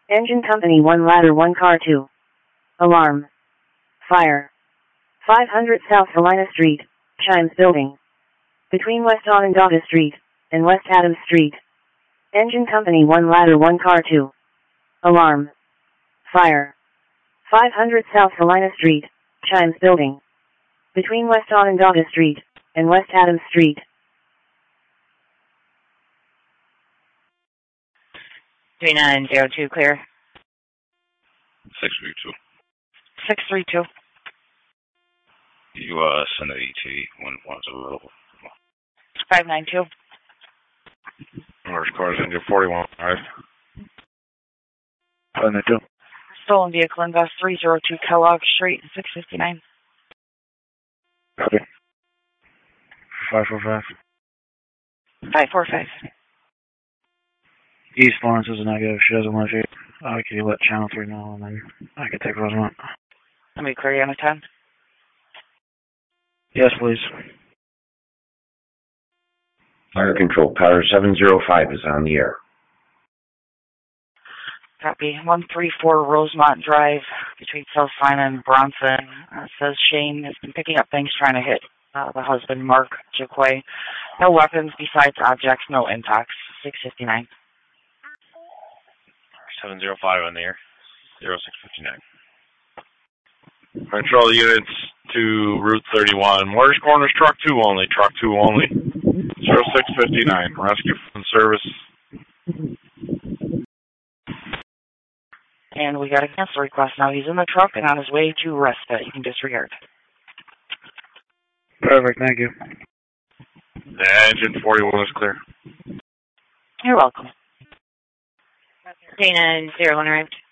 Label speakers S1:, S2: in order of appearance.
S1: Engine Company 1 ladder 1 car 2. Alarm. Fire. 500 South Helena Street, Chimes Building. Between West Onondaga Street and West Adams Street. Engine Company 1 ladder 1 car 2. Alarm. Fire. 500 South Helena Street, Chimes Building. Between West Onondaga Street and West Adams Street.
S2: 3902 clear.
S3: 632.
S2: 632.
S3: You send an ET when one's available.
S2: 592.
S3: Orange cars engine 41. 592.
S2: Stolen vehicle in bus 302 Kellogg Street, 659.
S3: Copy. 545.
S2: 545.
S4: East Lawrence is a negative. She doesn't want to. Can you let Channel 3 know, and then I can take Rosemont.
S2: Let me clear you on the 10.
S4: Yes, please.
S5: Fire control, Power 705 is on the air.
S2: Copy. 134 Rosemont Drive between South Sinai and Bronson. Says Shane has been picking up things trying to hit the husband, Mark Jaquay. No weapons besides objects, no impacts. 659.
S3: 705 on the air. 0659. Control units to Route 31. Mortgage Corners, truck 2 only. Truck 2 only. 0659. Rescue from service.
S2: And we got a cancel request now. He's in the truck and on his way to respite. You can disregard.
S4: Perfect, thank you.
S3: The engine 41 is clear.
S2: You're welcome.
S6: Dana 01 arrived.